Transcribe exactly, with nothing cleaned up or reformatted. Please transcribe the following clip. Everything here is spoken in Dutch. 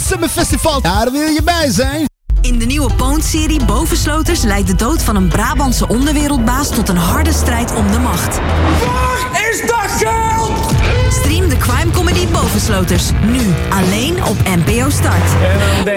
Summer Festival. Daar wil je bij zijn. In de nieuwe Poont-serie Bovensloters leidt de dood van een Brabantse onderwereldbaas tot een harde strijd om de macht. Waar is dat geld? Stream de crime comedy Bovensloters nu alleen op N P O Start.